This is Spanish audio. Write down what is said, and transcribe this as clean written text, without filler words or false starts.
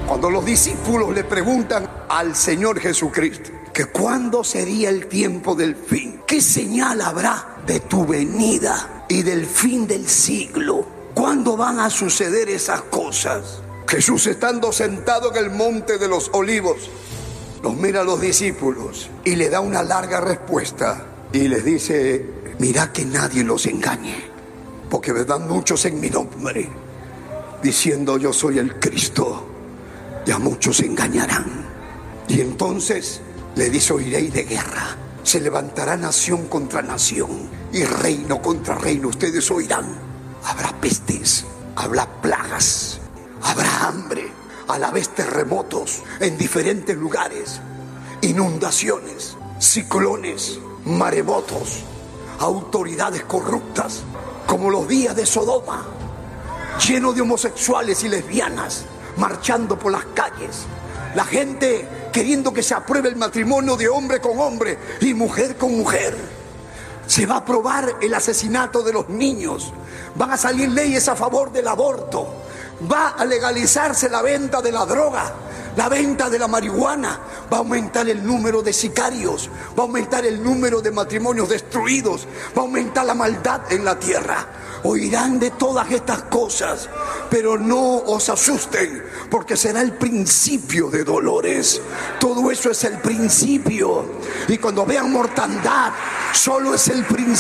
Cuando los discípulos le preguntan al Señor Jesucristo que cuándo sería el tiempo del fin, qué señal habrá de tu venida y del fin del siglo, cuándo van a suceder esas cosas. Jesús, estando sentado en el monte de los olivos, los mira a los discípulos y le da una larga respuesta y les dice: mirad que nadie los engañe, porque vendrán muchos en mi nombre diciendo yo soy el Cristo, y a muchos engañarán. Y entonces le dice: oiréis de guerra, se levantará nación contra nación y reino contra reino. Ustedes oirán, habrá pestes, habrá plagas, habrá hambre, a la vez terremotos en diferentes lugares, inundaciones, ciclones, maremotos, autoridades corruptas, como los días de Sodoma, lleno de homosexuales y lesbianas marchando por las calles, la gente queriendo que se apruebe el matrimonio de hombre con hombre y mujer con mujer. Se va a aprobar el asesinato de los niños, van a salir leyes a favor del aborto, va a legalizarse la venta de la droga, la venta de la marihuana, va a aumentar el número de sicarios, va a aumentar el número de matrimonios destruidos, va a aumentar la maldad en la tierra. Oirán de todas estas cosas, pero no os asusten, porque será el principio de dolores. Todo eso es el principio, y cuando vean mortandad, solo es el principio.